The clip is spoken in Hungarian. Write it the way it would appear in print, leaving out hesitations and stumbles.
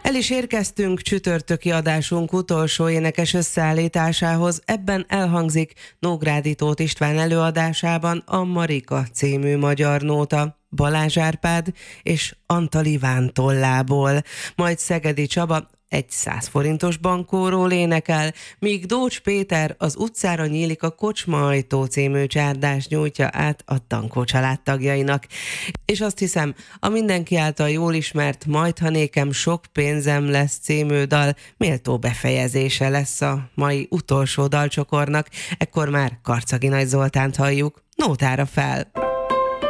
El is érkeztünk csütörtöki adásunk utolsó énekes összeállításához. Ebben elhangzik Nógrádi Tóth István előadásában a Marika című magyar nóta, Balázs Árpád és Antal Iván tollából. Majd Szegedi Csaba egy 100 forintos bankóról énekel, míg Dócs Péter Az utcára nyílik a kocsma ajtó című csárdást nyújtja át a Tankó családtagjainak. És azt hiszem, a mindenki által jól ismert Majd ha nékem sok pénzem lesz című dal méltó befejezése lesz a mai utolsó dalcsokornak. Ekkor már Karczagi Nagy Zoltánt halljuk. Nótára fel!